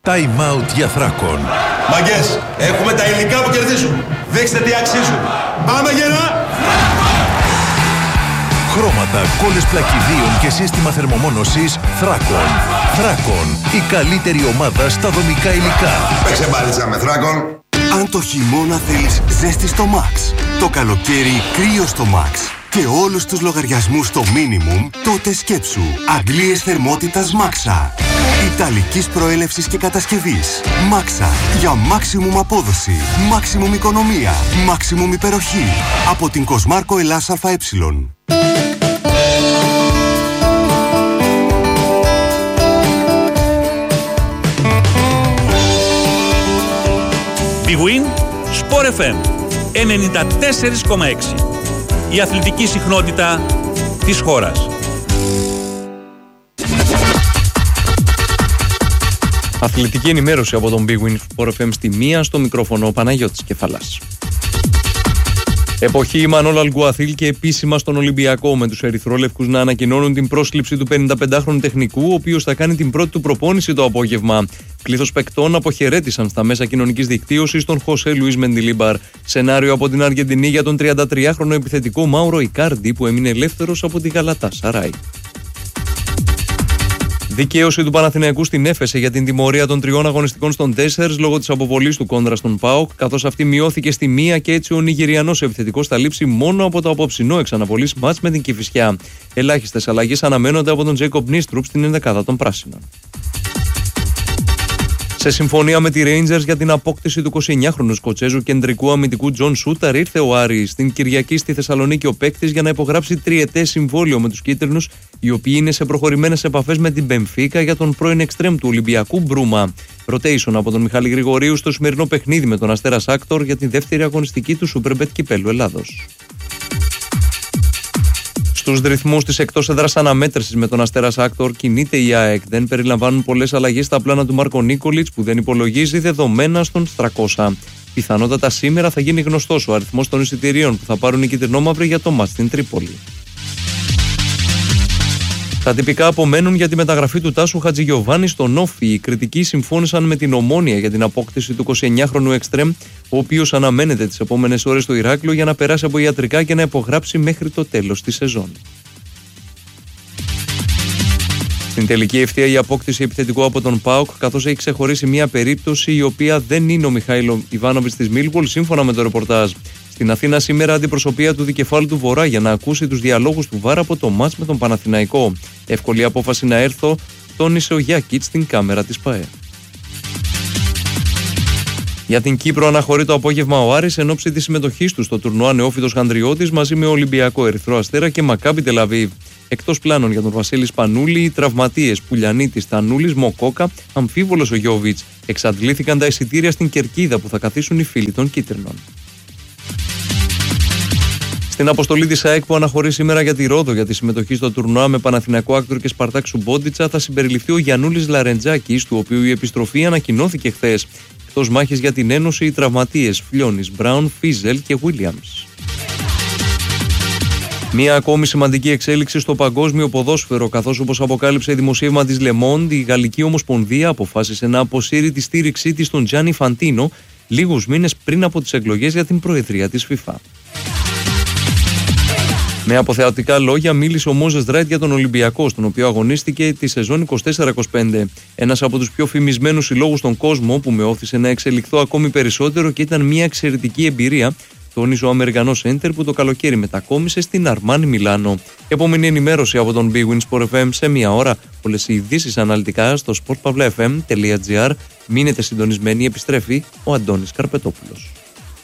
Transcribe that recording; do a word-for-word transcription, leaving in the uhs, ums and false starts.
Time out για Θράκον. Μαγκές, έχουμε τα υλικά που κερδίζουν. Δείξτε τι αξίζουν. Πάμε γερά! Χρώματα, κόλλες πλακιδίων και σύστημα θερμομόνωσης Θράκον. Θράκον, η καλύτερη ομάδα στα δομικά υλικά. Παίξε μπάλιτσα με Θράκον. Αν το χειμώνα θέλεις ζέστη στο Max, το καλοκαίρι κρύο στο Max και όλους τους λογαριασμούς στο minimum, τότε σκέψου αντλίες θερμότητας Maxa. Ιταλικής προέλευσης και κατασκευής. Maxa. Για maximum απόδοση, maximum οικονομία, maximum υπεροχή. Από την Κοσμάρκο Ελλάς ΑΕ. Big Win, Sport εφ εμ ενενήντα τέσσερα κόμμα έξι. Η αθλητική συχνότητα της χώρας. Αθλητική ενημέρωση από τον Big Win Sport εφ εμ στη μία, στο μικρόφωνο Παναγιώτης Κεφαλάς. Εποχή Μανώλου Αλγκουαθίλ και επίσημα στον Ολυμπιακό, με τους ερυθρόλευκους να ανακοινώνουν την πρόσληψη του πενηνταπεντάχρονου τεχνικού, ο οποίος θα κάνει την πρώτη του προπόνηση το απόγευμα. Πλήθος παικτών αποχαιρέτησαν στα μέσα κοινωνικής δικτύωσης τον Χωσέ Λουίς Μεντιλίμπαρ. Σενάριο από την Αργεντινή για τον τριαντατριάχρονο επιθετικό Μάουρο Ικάρντι, που έμεινε ελεύθερος από τη Γαλατάσαράι. Δικαίωση του Παναθηναϊκού στην Έφεση για την τιμωρία των τριών αγωνιστικών στον τέσσερις λόγω της αποβολής του κόντρα στον ΠΑΟΚ, καθώς αυτή μειώθηκε στη μία και έτσι ο Νιγηριανός επιθετικός θα λείψει μόνο από το απόψινό εξαναβολής μάτς με την Κηφισιά. Ελάχιστες αλλαγές αναμένονται από τον Τζέικοπ Νίστρουπ στην ενδεκάδα των πράσινων. Σε συμφωνία με τη Rangers για την απόκτηση του εικοσιεννιάχρονου Σκοτσέζου κεντρικού αμυντικού Τζον Σούταρ, ήρθε ο Άρης στην Κυριακή στη Θεσσαλονίκη ο παίκτης για να υπογράψει τριετές συμβόλαιο με τους κίτρινους, οι οποίοι είναι σε προχωρημένες επαφές με την Μπενφίκα για τον πρώην εξτρέμ του Ολυμπιακού Μπρούμα. Rotation από τον Μιχάλη Γρηγορίου στο σημερινό παιχνίδι με τον Αστέρα Σάκτορ για τη δεύτερη αγωνιστική του Superbet Κυπέλλου Ελλάδος. Στους ρυθμούς της εκτός έδρας αναμέτρησης με τον Αστέρα Σάκτορ κινείται η ΑΕΚ. Δεν περιλαμβάνουν πολλές αλλαγές στα πλάνα του Μάρκο Νίκολιτς, που δεν υπολογίζει δεδομένα στον τριακόσια. Πιθανότατα σήμερα θα γίνει γνωστός ο αριθμός των εισιτηρίων που θα πάρουν οι κυτρινόμαυροι για το μάτς στην Τρίπολη. Τα τυπικά απομένουν για τη μεταγραφή του Τάσου Χατζηγιοβάνη στον Όφι. Οι κριτικοί συμφώνησαν με την Ομόνοια για την απόκτηση του εικοσιεννιάχρονου εξτρέμ, ο οποίος αναμένεται τις επόμενες ώρες στο Ηράκλειο για να περάσει από ιατρικά και να υπογράψει μέχρι το τέλος της σεζόν. Στην τελική ευθεία η απόκτηση επιθετικού από τον ΠΑΟΚ, καθώς έχει ξεχωρίσει μια περίπτωση η οποία δεν είναι ο Μιχάηλο Ιβάνοβιτς της Μίλπολ, σύμφωνα με το ρεπορτάζ. Στην Αθήνα σήμερα αντιπροσωπεία του δικεφάλου του Βορρά για να ακούσει τους διαλόγους του ΒΑΡ από το μάτς με τον Παναθηναϊκό. Εύκολη απόφαση να έρθω, τόνισε ο Γιάκιτς στην κάμερα της ΠΑΕ. Για την Κύπρο αναχωρεί το απόγευμα ο Άρης εν ώψη της συμμετοχής του στο τουρνουά Νεόφυτος Χανδριώτης μαζί με Ολυμπιακό, Ερυθρό Αστέρα και Μακάμπι Τελαβίβ. Εκτός πλάνων για τον Βασίλη Σπανούλη, οι τραυματίες Πουλιανίτης, Τανούλης, Μοκόκα, αμφίβολος ο Γιώβιτς. Εξαντλήθηκαν τα εισιτήρια στην Κερκίδα που θα καθίσουν οι φίλοι των κίτρινων. Στην αποστολή της ΑΕΚ που αναχωρεί σήμερα για τη Ρόδο για τη συμμετοχή στο τουρνουά με Παναθηναϊκό Άκτορ και Σπαρτάκ Σουμπόντιτσα θα συμπεριληφθεί ο Γιαννούλης Λαρεντζάκης, του οποίου η επιστροφή ανακοινώθηκε χθες. Εκτός μάχης για την Ένωση, οι τραυματίες Φλιώνης, Μπράουν, Φίζελ και Βίλιαμς. Μία ακόμη σημαντική εξέλιξη στο παγκόσμιο ποδόσφαιρο, καθώς όπως αποκάλυψε η δημοσίευμα της Le Monde, η Γαλλική Ομοσπονδία αποφάσισε να αποσύρει τη στήριξή της στον Τζάνι Φαντίνο λίγους μήνες πριν από τις εκλογές για την προεδρία της FIFA. Με αποθεωτικά λόγια μίλησε ο Μόζες Ράιτ για τον Ολυμπιακό, στον οποίο αγωνίστηκε τη σεζόν είκοσι τέσσερα είκοσι πέντε. Ένας από τους πιο φημισμένους συλλόγους στον κόσμο, που με όθησε να εξελιχθώ ακόμη περισσότερο και ήταν μια εξαιρετική εμπειρία, τόνισε ο Αμερικανός Έντερ που το καλοκαίρι μετακόμισε στην Αρμάνι Μιλάνο. Επόμενη ενημέρωση από τον Big Win Sport εφ εμ σε μία ώρα. Όλες οι ειδήσεις αναλυτικά στο sport pavla f m τελεία g r. Μείνετε συντονισμένοι, επιστρέφει ο Αντώνης Καρπετόπουλος.